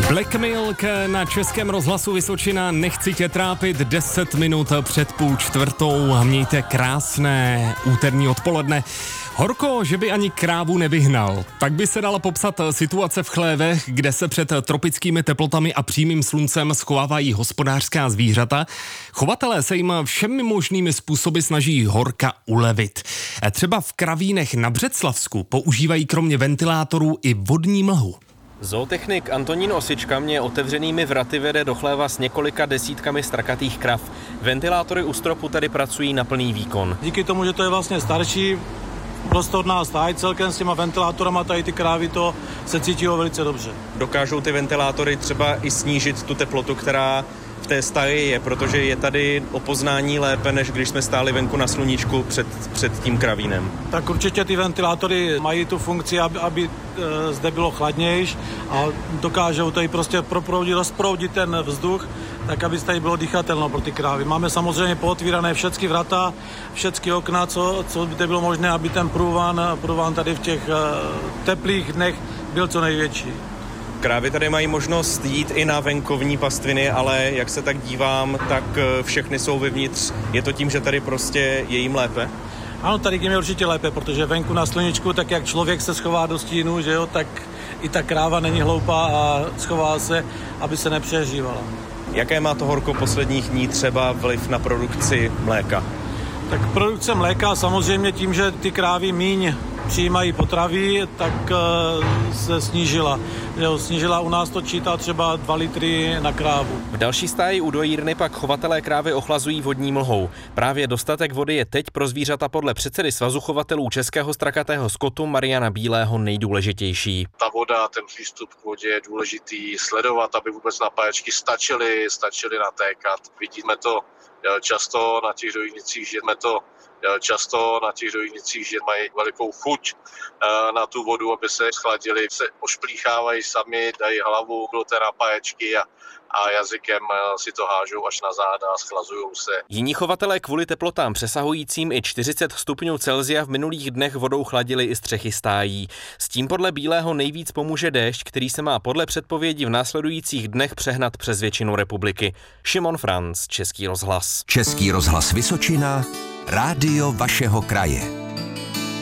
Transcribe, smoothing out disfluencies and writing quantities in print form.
Black Milk na Českém rozhlasu Vysočina, nechci tě trápit, 10 minut před 3:30. Mějte krásné úterní odpoledne. Horko, že by ani krávu nevyhnal. Tak by se dala popsat situace v chlévech, kde se před tropickými teplotami a přímým sluncem schovávají hospodářská zvířata. Chovatelé se jim všemi možnými způsoby snaží horka ulevit. Třeba v Kravínech na Břeclavsku používají kromě ventilátorů i vodní mlhu. Zootechnik Antonín Osička mě otevřenými vraty vede do chléva s několika desítkami strakatých krav. Ventilátory u stropu tady pracují na plný výkon. Díky tomu, že to je vlastně starší prostorná stáj, celkem s těma ventilátorama tady ty krávy to se cítí velice dobře. Dokážou ty ventilátory třeba i snížit tu teplotu, která v té stáji je, protože je tady o poznání lépe, než když jsme stáli venku na sluníčku před tím kravínem. Tak určitě ty ventilátory mají tu funkci, aby zde bylo chladnější a dokážou tady prostě rozproudit ten vzduch, tak aby tady bylo dýchatelno pro ty krávy. Máme samozřejmě pootvírané všechny vrata, všechny okna, co by bylo možné, aby ten průvan tady v těch teplých dnech byl co největší. Krávy tady mají možnost jít i na venkovní pastviny, ale jak se tak dívám, tak všechny jsou vevnitř. Je to tím, že tady prostě je jim lépe? Ano, tady jim je určitě lépe, protože venku na sluníčku, tak jak člověk se schová do stínu, že jo, tak i ta kráva není hloupá a schová se, aby se nepřehřívala. Jaké má to horko posledních dní třeba vliv na produkci mléka? Tak produkce mléka samozřejmě tím, že ty krávy míň přijímají potravy, tak se snížila. Snížila, u nás to čítá třeba 2 litry na krávu. V další stáji u dojírny pak chovatelé krávy ochlazují vodní mlhou. Právě dostatek vody je teď pro zvířata podle předsedy Svazu chovatelů českého strakatého skotu Mariana Bílého nejdůležitější. Ta voda, ten přístup k vodě je důležitý sledovat, aby vůbec napáječky stačily natékat. Vidíme to často na těch dojnicích, že mají velikou chuť na tu vodu, aby se schladili, se ošplíchávají sami, dají hlavu do té napáječky a jazykem si to hážou až na záda a schlazujou se. Jiní chovatelé kvůli teplotám přesahujícím i 40 stupňů Celsia v minulých dnech vodou chladili i střechy stájí. S tím podle Bílého nejvíc pomůže déšť, který se má podle předpovědi v následujících dnech přehnat přes většinu republiky. Šimon Franc, Český rozhlas. Český rozhlas Vysočina, rádio vašeho kraje.